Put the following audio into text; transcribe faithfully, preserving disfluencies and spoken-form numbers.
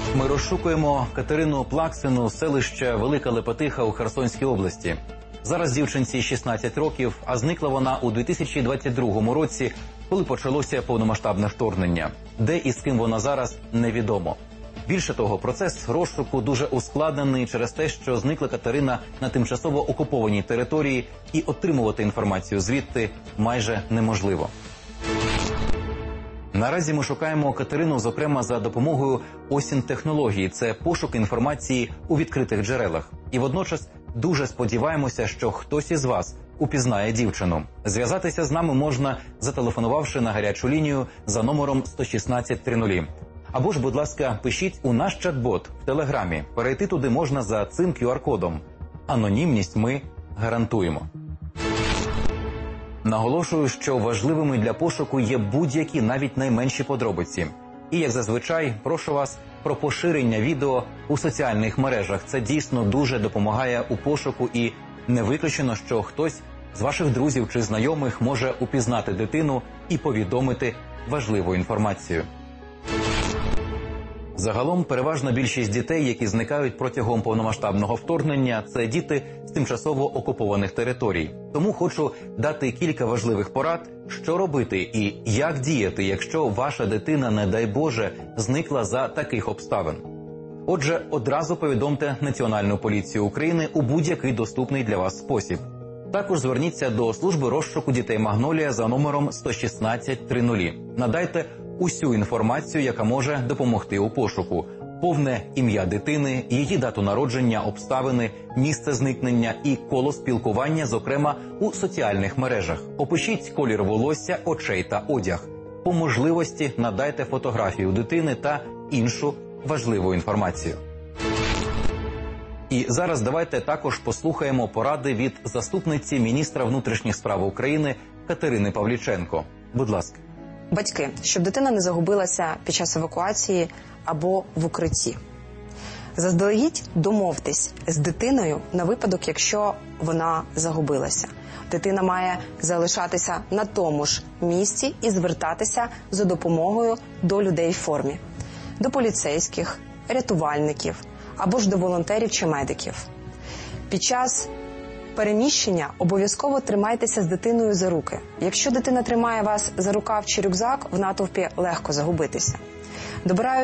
Ми розшукуємо Катерину Плаксину з селища Велика Лепетиха у Херсонській області. Зараз дівчинці шістнадцять років, а зникла вона у дві тисячі двадцять другому році, коли почалося повномасштабне вторгнення. Де і з ким вона зараз – невідомо. Більше того, процес розшуку дуже ускладнений через те, що зникла Катерина на тимчасово окупованій території і отримувати інформацію звідти майже неможливо. Наразі ми шукаємо Катерину, зокрема, за допомогою осін-технології. Це пошук інформації у відкритих джерелах. І водночас дуже сподіваємося, що хтось із вас упізнає дівчину. Зв'язатися з нами можна, зателефонувавши на гарячу лінію за номером сто шістнадцять тридцять. Або ж, будь ласка, пишіть у наш чат-бот в Телеграмі. Перейти туди можна за цим кю ар-кодом. Анонімність ми гарантуємо. Наголошую, що важливими для пошуку є будь-які, навіть найменші подробиці. І, як зазвичай, прошу вас про поширення відео у соціальних мережах. Це дійсно дуже допомагає у пошуку, і не виключено, що хтось з ваших друзів чи знайомих може упізнати дитину і повідомити важливу інформацію. Загалом, переважна більшість дітей, які зникають протягом повномасштабного вторгнення, це діти з тимчасово окупованих територій. Тому хочу дати кілька важливих порад, що робити і як діяти, якщо ваша дитина, не дай Боже, зникла за таких обставин. Отже, одразу повідомте Національну поліцію України у будь-який доступний для вас спосіб. Також зверніться до служби розшуку дітей «Магнолія» за номером сто шістнадцять тридцять. Надайте усю інформацію, яка може допомогти у пошуку. Повне ім'я дитини, її дату народження, обставини, місце зникнення і коло спілкування, зокрема у соціальних мережах. Опишіть колір волосся, очей та одяг. По можливості надайте фотографію дитини та іншу важливу інформацію. І зараз давайте також послухаємо поради від заступниці міністра внутрішніх справ України Катерини Павліченко. Будь ласка. Батьки, щоб дитина не загубилася під час евакуації або в укритті. Заздалегідь домовтесь з дитиною на випадок, якщо вона загубилася. Дитина має залишатися на тому ж місці і звертатися за допомогою до людей в формі. До поліцейських, рятувальників або ж до волонтерів чи медиків. Під час переміщення обов'язково тримайтеся з дитиною за руки. Якщо дитина тримає вас за рукав чи рюкзак, в натовпі легко загубитися. Добирають